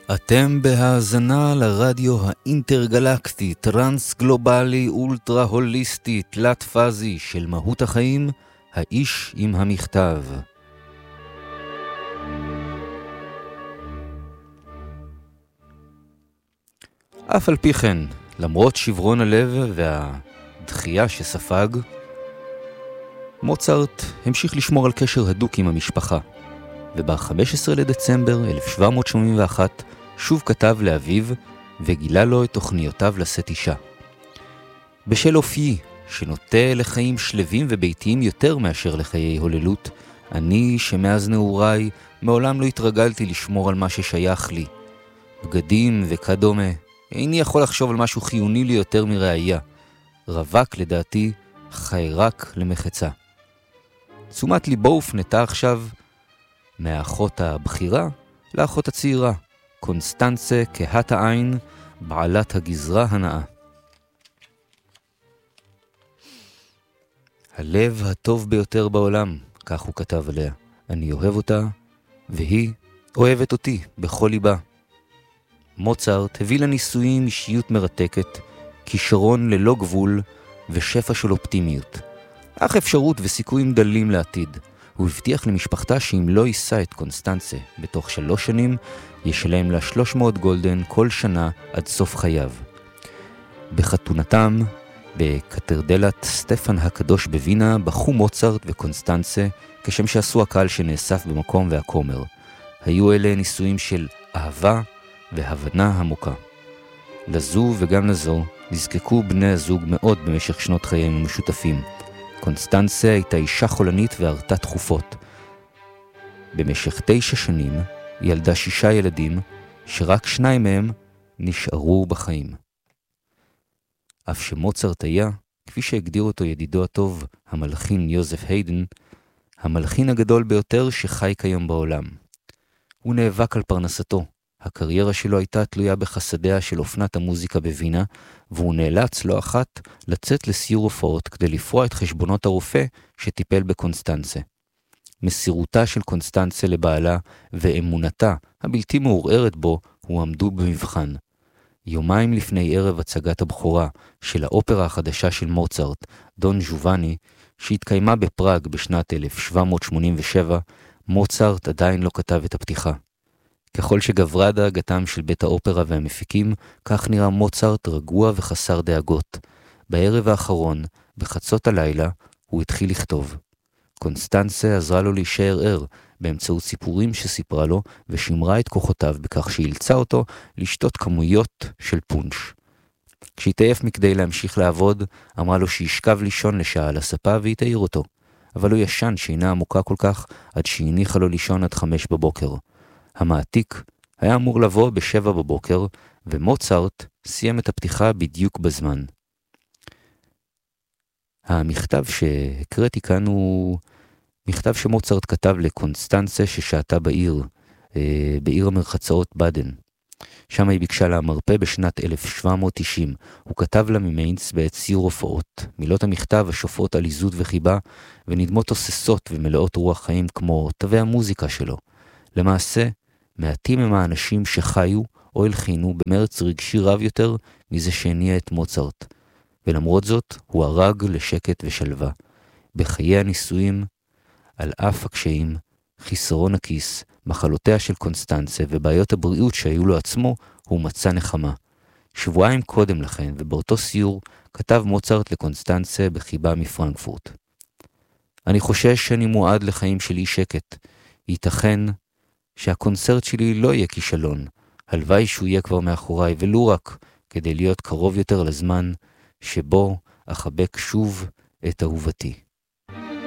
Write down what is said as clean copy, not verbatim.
אתם בהאזנה לרדיו האינטרגלקטי, טרנס גלובלי, אולטרה הוליסטי, תלת פאזי של מהות החיים, האיש עם המכתב. אף על פי כן, למרות שברון הלב והדחייה שספג, מוצרט המשיך לשמור על קשר הדוק עם המשפחה. וב-15 לדצמבר 1781 שוב כתב לאביו וגילה לו את תוכניותיו לשאת אישה. בשל אופיי, שנוטה לחיים שלווים וביתיים יותר מאשר לחיי הוללות, אני שמאז נעוריי מעולם לא התרגלתי לשמור על מה ששייך לי. בגדים וכדומה, איני יכול לחשוב על משהו חיוני לי יותר מראייה. רווק לדעתי, חיירק למחצה. תשומת ליבו הופנתה עכשיו מהאחות הבכירה לאחות הצעירה, קונסטנצה כהת העין, בעלת הגזרה הנאה. הלב הטוב ביותר בעולם, כך הוא כתב עליה. אני אוהב אותה, והיא אוהבת אותי בכל ליבה. מוצרט הביא לנישואים אישיות מרתקת, כישרון ללא גבול ושפע של אופטימיות. אך אפשרות וסיכויים דלים לעתיד. הוא הבטיח למשפחתה שאם לא יישא את קונסטנצה בתוך 3 שנים, ישלם לה 300 גולדן כל שנה עד סוף חייו. בחתונתם, בקתרדלת סטפן הקדוש בווינה, בחו מוצרט וקונסטנצה, כשם שעשו הקהל שנאסף במקום והכומר. היו אלה נישואים של אהבה והבנה עמוקה. לזו וגם לזו נזקקו בני הזוג מאוד במשך שנות חייהם המשותפים. קונסטנצה הייתה אישה חולנית והרתה תחופות. במשך 9 שנים ילדה 6 ילדים, שרק 2 מהם נשארו בחיים. אף שמוצרט היה, כפי שהגדיר אותו ידידו הטוב, המלחין יוזף היידן, המלחין הגדול ביותר שחי כיום בעולם. הוא נאבק על פרנסתו. הקריירה שלו הייתה תלויה בחסדיה של אופנת המוזיקה בווינה, והוא נאלץ לא אחת לצאת לסיור הופעות כדי לפרוע את חשבונות הרופא שטיפל בקונסטנצה. מסירותה של קונסטנצה לבעלה ואמונתה הבלתי מעורערת בו הוא עמדו במבחן. יומיים לפני ערב הצגת הבכורה של האופרה החדשה של מוצרט, דון ז'ובאני, שהתקיימה בפראג בשנת 1787, מוצרט עדיין לא כתב את הפתיחה. ככל שגברה דאגתם של בית האופרה והמפיקים, כך נראה מוצרט רגוע וחסר דאגות. בערב האחרון, בחצות הלילה, הוא התחיל לכתוב. קונסטנצה עזרה לו להישאר ער באמצעות סיפורים שסיפרה לו, ושימרה את כוחותיו בכך שאילצה אותו לשתות כמויות של פונש. כשהתעייף מכדי להמשיך לעבוד, אמרה לו שישכב לישון לשעה על הספה והתעיר אותו. אבל הוא ישן שינה עמוקה כל כך עד שהניחה לו לישון עד 5 בבוקר. המעתיק היה אמור לבוא ב7 בבוקר, ומוצרט סיים את הפתיחה בדיוק בזמן. המכתב שהקראתי כאן הוא מכתב שמוצרט כתב לקונסטנצה ששהתה בעיר המרחצאות בדן. שם היא ביקשה לה מרפא בשנת 1790. הוא כתב לה ממיינץ בעת סיור הופעות. מילות המכתב השופעות עליזות וחיבה, ונדמות תוססות ומלאות רוח חיים כמו תווי המוזיקה שלו. למעשה, מעטים הם האנשים שחיו או הלחינו במרץ רגשי רב יותר מזה שהניע את מוצרט. ולמרות זאת, הוא הרג לשקט ושלווה. בחיי הנישואים, על אף הקשיים, חיסרון הכיס, מחלותיה של קונסטנצה ובעיות הבריאות שהיו לו עצמו, הוא מצא נחמה. 2 שבועות קודם לכן, ובאותו סיור, כתב מוצרט לקונסטנצה בחיבה מפרנקפורט. אני חושש שאני מועד לחיים של אי שקט. ייתכן שהקונצרט שלי לא יהיה כישלון. הלוואי שהוא יהיה כבר מאחוריי, ולא רק כדי להיות קרוב יותר לזמן שבו אחבק שוב את אהובתי.